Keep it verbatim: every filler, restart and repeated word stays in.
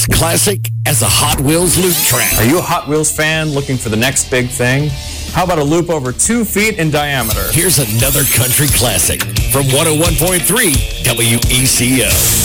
Classic as a Hot Wheels loop track. Are you a Hot Wheels fan looking for the next big thing? How about a loop over two feet in diameter? Here's another country classic from one oh one point three W E C O.